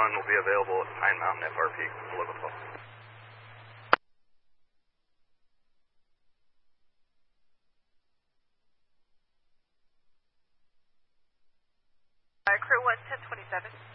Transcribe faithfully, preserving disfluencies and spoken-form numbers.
one will be available at Pine Mountain F R P, eleven twelve. Uh, crew one ten twenty-seven.